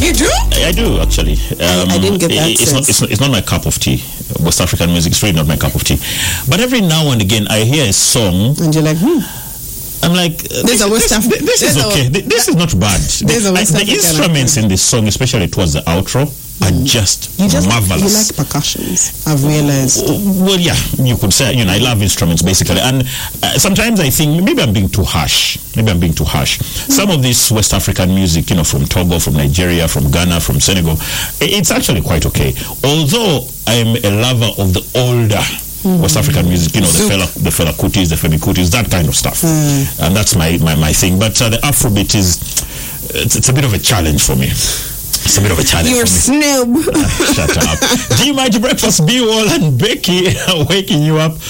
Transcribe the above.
You do? I do, actually. I didn't get that it's not my cup of tea. West African music is really not my cup of tea. But every now and again, I hear a song. And you're like, I'm like, this is okay. This is not bad. The instruments in this song, especially towards the outro, are just marvelous. You like percussions, I've realized. Well, yeah, you could say, I love instruments, basically. And sometimes I think maybe I'm being too harsh. Some of this West African music, from Togo, from Nigeria, from Ghana, from Senegal, it's actually quite okay. Although I'm a lover of the older West African music, the Fela Kutis, the Femi Kutis, that kind of stuff. And that's my thing. But the Afrobeat it's a bit of a challenge for me. It's a bit of a challenge. You're snoob. Shut up. G-Mighty Breakfast, B-Wall and Becky waking you up